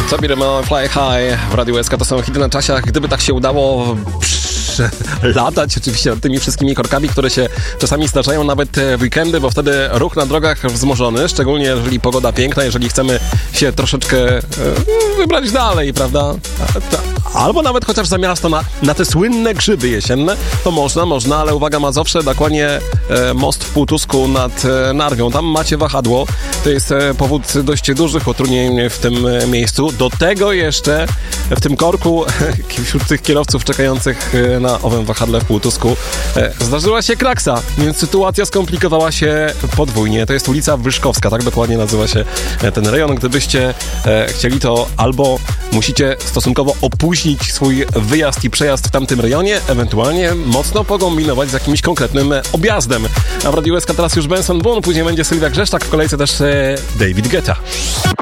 Sabirem Fly High w Radiu SK to są hity na czasie. Gdyby tak się udało latać oczywiście nad tymi wszystkimi korkami, które się czasami zdarzają nawet w weekendy, bo wtedy ruch na drogach wzmożony, szczególnie jeżeli pogoda piękna, jeżeli chcemy się troszeczkę wybrać dalej, prawda? Albo nawet chociaż za miasto na te słynne grzyby jesienne, to można, ale uwaga, Mazowsze, dokładnie most w Półtusku nad Narwią. Tam macie wahadło. To jest powód dość dużych utrudnień w tym miejscu. Do tego jeszcze w tym korku wśród tych kierowców czekających na owym wahadle w Półtusku zdarzyła się kraksa, więc sytuacja skomplikowała się podwójnie. To jest ulica Wyszkowska, tak dokładnie nazywa się ten rejon. Gdybyście chcieli, to albo musicie stosunkowo opóźnić swój wyjazd i przejazd w tamtym rejonie, ewentualnie mocno pokombinować z jakimś konkretnym objazdem. A w Radiu SK teraz już Benson Boone, później będzie Sylwia Grzeszczak, w kolejce też David Guetta.